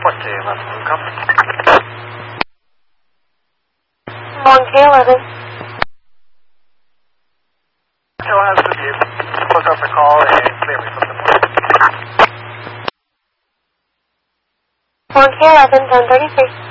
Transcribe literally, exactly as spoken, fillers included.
twenty, eleven, come. One K eleven. Hotel has with you. Close out the call and clear me from the morning. One K eleven, ten thirty-three.